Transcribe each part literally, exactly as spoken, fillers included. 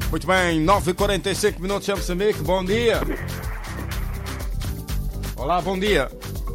Muito bem, nove e quarenta e cinco minutos em Moçambique. Bom dia. Olá, bom dia.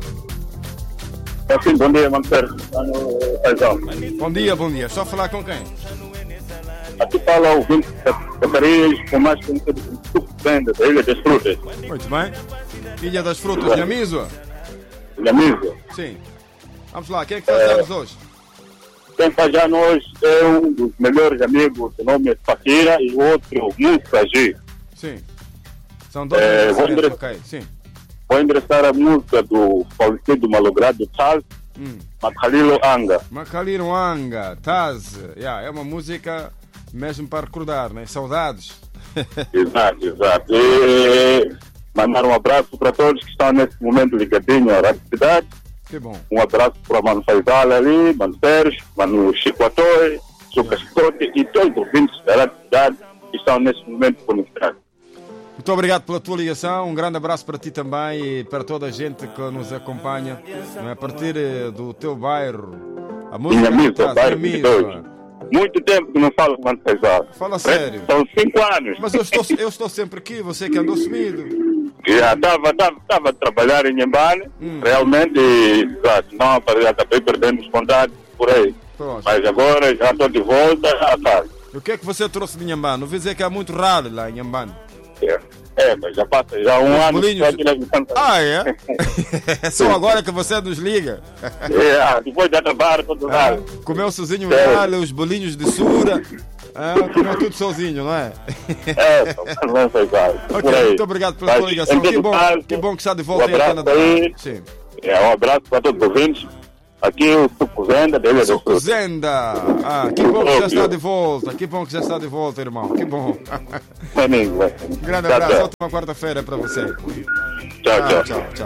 Sim, bom dia, Manter. Bom dia, bom dia. Só falar com quem? Aqui fala o vinte da Catarias, com mais conhecido como Suco Venda, da Ilha das Frutas. Muito bem. Ilha das Frutas, Nhamizo? Nhamizo. Sim. Vamos lá, quem é que faz é, anos hoje? Quem faz anos hoje é um dos melhores amigos, o nome é Fakira, e o outro, Musa G. Sim. São dois é, vou, endereçar, okay. Sim. vou endereçar a música do falecido malogrado Taz, hum. Makalilo Anga. Makalilo Anga, Taz. Yeah, é uma música mesmo para recordar, né? Saudades. Exato, exato. E mandar um abraço para todos que estão nesse momento ligadinho à Rádio Cidade. Que bom. Um abraço para o Mano Faisal ali, Mano Sérgio, Mano Chico Atoy, Suca Chicote e todos os ouvintes da Rádio Cidade que estão nesse momento conectados. Muito obrigado pela tua ligação, um grande abraço para ti também e para toda a gente que nos acompanha, a partir do teu bairro. A música Minha traz, bairro de dois. Muito tempo que não falo com o Mano Faisal. Fala sério. São cinco anos. Mas eu estou, eu estou sempre aqui, você que andou sumido. Já estava a trabalhar em Nhambane, hum. realmente, exato, não acabei perdendo os contatos por aí. Pronto. Mas agora já estou de volta à casa. E o que é que você trouxe de Nhambane? Ouvi dizer que é muito raro lá em Nhambane. É, é, mas já passa já um os ano. Bolinhos... Ah, é? É só agora que você nos liga. É, depois de acabar todo o ah, comeu sozinho o é. galho, os bolinhos de sura. Ah, comeu tudo sozinho, não é? É, não foi claro. Ok, muito obrigado pela sua ligação. Que bom, que bom que está de volta um aí, Canadá. Sim. É, um abraço para todos os ouvintes. Aqui o Suco Zenda, dele Suco Zenda. Ah, que bom que já está de volta. Que bom que já está de volta, irmão. Que bom. Um grande abraço. Tchau, ótima quarta-feira para você. Tchau, ah, tchau. tchau, tchau.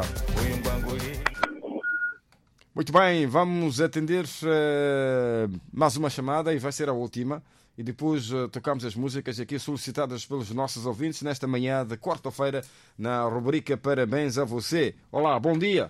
Muito bem, vamos atender uh, mais uma chamada e vai ser a última. E depois uh, tocamos as músicas aqui solicitadas pelos nossos ouvintes nesta manhã de quarta-feira na rubrica Parabéns a Você. Olá, bom dia.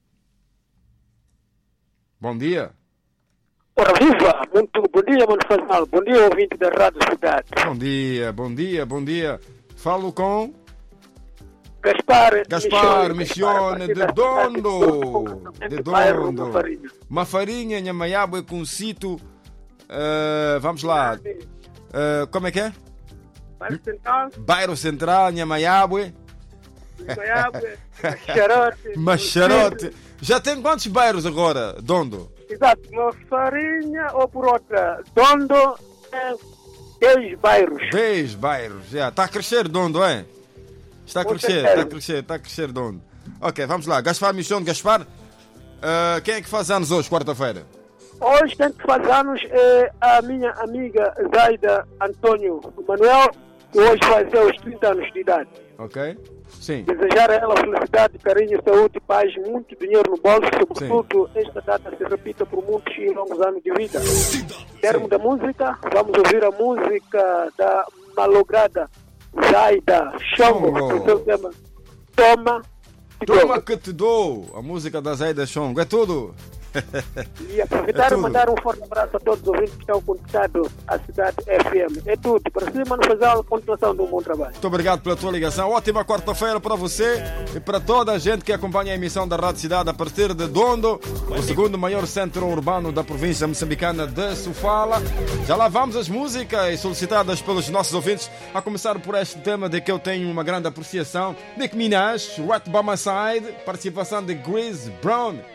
Bom dia. Ora, viva! Muito bom dia, Mano Fazal. Bom dia, ouvinte da Rádio Cidade. Bom dia, bom dia, bom dia. Falo com... Gaspar, Gaspar Michione, de Dondo. De Dondo. Uma farinha, Nhamaiabo e Concito. Uh, vamos lá. Uh, como é que é? Bairro Central. Bairro Central, Nhamaiabo. Macharote. Macharote. Já tem quantos bairros agora, Dondo? Exato, uma farinha ou por outra. Dondo é dez bairros. dez bairros, já. Está a crescer, Dondo, é? Está a crescer, está a crescer, está a crescer, Dondo. Ok, vamos lá. Gaspar Michon, Gaspar. Uh, quem é que faz anos hoje, quarta-feira? Hoje quem faz anos é a minha amiga Zaida Antônio Manuel, que hoje faz os trinta anos de idade. Ok, sim. Desejar a ela felicidade, carinho, saúde, paz, muito dinheiro no bolso, sobretudo sim. Esta data se repita por muitos e longos anos de vida. Em termos da música, vamos ouvir a música da malograda Zaida Chongo, o seu tema Toma que Toma que te dou, a música da Zaida Chongo, é tudo. E aproveitar é e mandar um forte abraço a todos os ouvintes que estão conectados à Cidade F M. É tudo. Para cima, não fazer a continuação de um bom trabalho. Muito obrigado pela tua ligação. Ótima quarta-feira para você e para toda a gente que acompanha a emissão da Rádio Cidade a partir de Dondo, o segundo maior centro urbano da província moçambicana de Sofala. Já lá vamos as músicas solicitadas pelos nossos ouvintes, a começar por este tema de que eu tenho uma grande apreciação. Nicki Minaj, Right By My Side, participação de Chris Brown.